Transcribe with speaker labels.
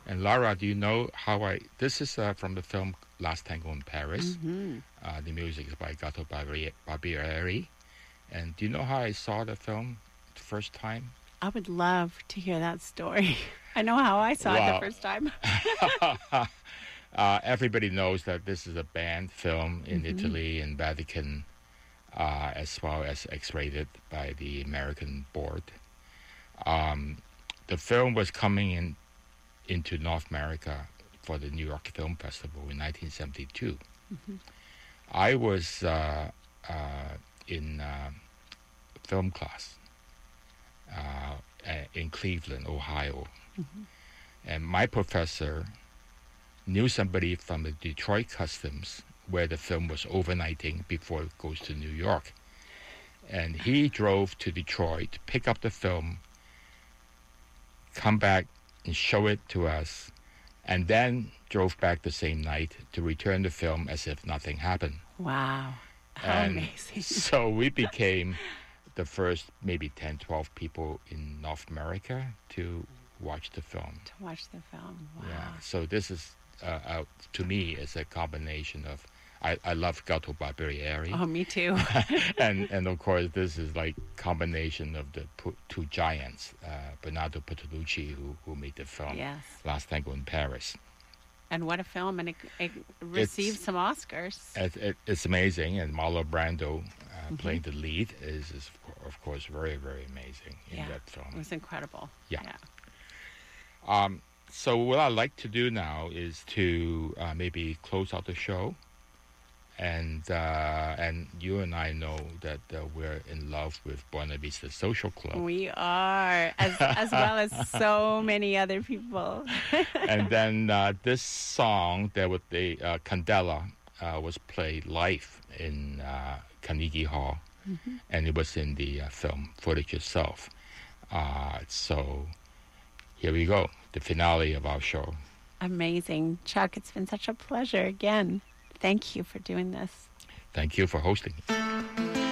Speaker 1: And Lara, do you know how I? This is from the film Last Tango in Paris.
Speaker 2: Mm-hmm.
Speaker 1: The music is by Gato Barbieri. And do you know how I saw the film the first time?
Speaker 2: I would love to hear that story. I know how I saw it the
Speaker 1: Wow.
Speaker 2: first time.
Speaker 1: Everybody knows that this is a banned film in
Speaker 2: Mm-hmm.
Speaker 1: Italy and Vatican, as well as X-rated by the American board. The film was coming into North America for the New York Film Festival in 1972.
Speaker 2: Mm-hmm.
Speaker 1: I was in film class in Cleveland, Ohio.
Speaker 2: Mm-hmm.
Speaker 1: And my professor knew somebody from the Detroit Customs where the film was overnighting before it goes to New York. And he drove to Detroit, pick up the film, come back and show it to us, and then drove back the same night to return the film as if nothing happened.
Speaker 2: Wow. How
Speaker 1: And
Speaker 2: amazing.
Speaker 1: so we became the first maybe 10, 12 people in North America to watch the film.
Speaker 2: To watch the film. Wow.
Speaker 1: Yeah. So this is, to me, is a combination of, I love Gato Barbieri.
Speaker 2: Oh, me too.
Speaker 1: and of course, this is like combination of the two giants, Bernardo Bertolucci, who made the film
Speaker 2: Yes.
Speaker 1: Last Tango in Paris.
Speaker 2: And what a film. And it received some Oscars.
Speaker 1: It's amazing, and Marlon Brando
Speaker 2: Mm-hmm.
Speaker 1: playing the lead is of course very, very amazing in
Speaker 2: Yeah.
Speaker 1: that
Speaker 2: It
Speaker 1: film.
Speaker 2: was incredible.
Speaker 1: Yeah. So what I'd like to do now is to maybe close out the show, and you and I know that we're in love with Buena Vista Social Club.
Speaker 2: We are, as well as so many other people.
Speaker 1: And then this song, there was the Candela, was played live in Carnegie Hall,
Speaker 2: Mm-hmm.
Speaker 1: and it was in the film footage itself. So here we go, the finale of our show.
Speaker 2: Amazing. Chuck, it's been such a pleasure again. Thank you for doing this.
Speaker 1: Thank you for hosting.